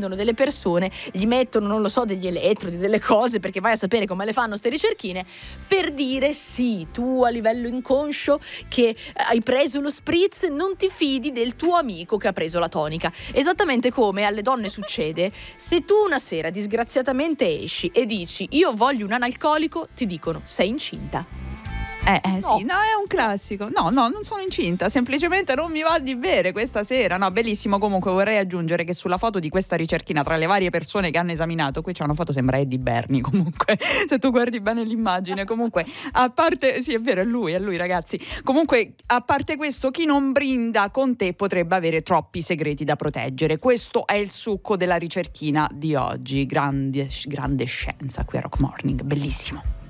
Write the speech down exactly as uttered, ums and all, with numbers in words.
prendono delle persone, gli mettono, non lo so, degli elettrodi, delle cose, perché vai a sapere come le fanno ste ricerchine, per dire sì, tu a livello inconscio che hai preso lo spritz non ti fidi del tuo amico che ha preso la tonica. Esattamente come alle donne succede, se tu una sera disgraziatamente esci e dici io voglio un analcolico, ti dicono sei incinta. Eh, eh No. sì, no, è un classico. No, no, non sono incinta, semplicemente non mi va di bere questa sera. No, bellissimo. Comunque vorrei aggiungere che sulla foto di questa ricerchina, tra le varie persone che hanno esaminato, qui c'è una foto, sembra Eddie Berni, comunque, se tu guardi bene l'immagine. Comunque, a parte, sì, è vero, è lui, è lui, ragazzi. Comunque, a parte questo, chi non brinda con te potrebbe avere troppi segreti da proteggere. Questo è il succo della ricerchina di oggi. Grande, grande scienza qui a Rock Morning, bellissimo.